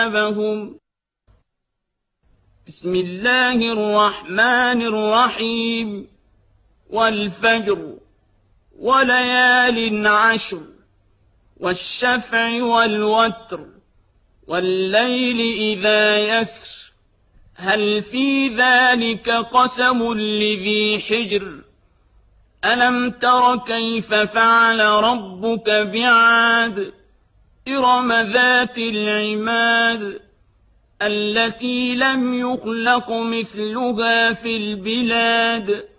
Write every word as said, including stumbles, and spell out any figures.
أصحابهم. بسم الله الرحمن الرحيم. والفجر وليال عشر والشفع والوتر والليل إذا يسر هل في ذلك قسم لذي حجر ألم تر كيف فعل ربك بعاد إرم ذات العماد التي لم يخلق مثلها في البلاد